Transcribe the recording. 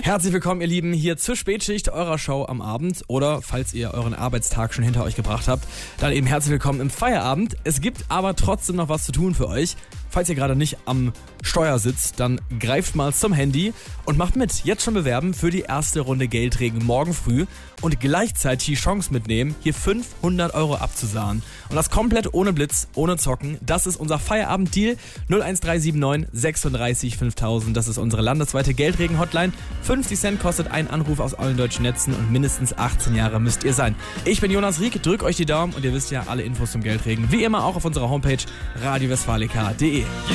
Herzlich willkommen, ihr Lieben, hier zur Spätschicht eurer Show am Abend. Oder falls ihr euren Arbeitstag schon hinter euch gebracht habt, dann eben herzlich willkommen im Feierabend. Es gibt aber trotzdem noch was zu tun für euch. Falls ihr gerade nicht am Steuer sitzt, dann greift mal zum Handy und macht mit. Jetzt schon bewerben für die erste Runde Geldregen morgen früh und gleichzeitig die Chance mitnehmen, hier 500 € abzusahnen. Und das komplett ohne Blitz, ohne Zocken. Das ist unser Feierabend-Deal. 01379 36 5000. Das ist unsere landesweite Geldregen-Hotline. 50 Cent kostet ein Anruf aus allen deutschen Netzen und mindestens 18 Jahre müsst ihr sein. Ich bin Jonas Rieck, drückt euch die Daumen und ihr wisst ja alle Infos zum Geldregen. Wie immer auch auf unserer Homepage radiowestfalica.de.